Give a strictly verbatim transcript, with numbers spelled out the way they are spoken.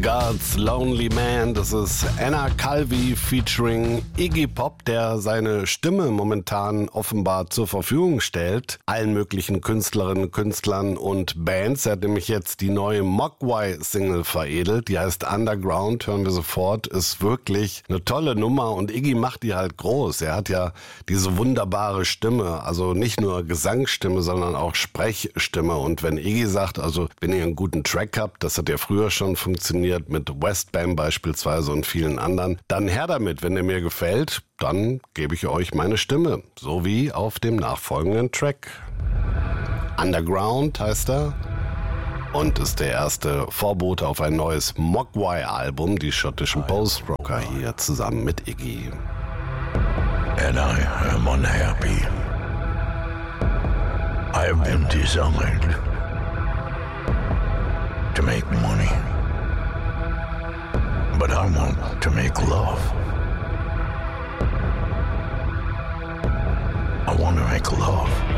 God's Lonely Man, das ist Anna Calvi featuring Iggy Pop, der seine Stimme momentan offenbar zur Verfügung stellt, allen möglichen Künstlerinnen, Künstlern und Bands. Er hat nämlich jetzt die neue Mogwai-Single veredelt, die heißt Underground, hören wir sofort, ist wirklich eine tolle Nummer und Iggy macht die halt groß. Er hat ja diese wunderbare Stimme, also nicht nur Gesangsstimme, sondern auch Sprechstimme, und wenn Iggy sagt, also wenn ihr einen guten Track habt, das hat ja früher schon funktioniert, mit Westbam beispielsweise und vielen anderen, dann her damit. Wenn der mir gefällt, dann gebe ich euch meine Stimme, so wie auf dem nachfolgenden Track. Underground heißt er und ist der erste Vorbote auf ein neues Mogwai-Album, die schottischen Post-Rocker hier zusammen mit Iggy. And I am unhappy. I have been designed to make money. But I want to make love. I want to make love.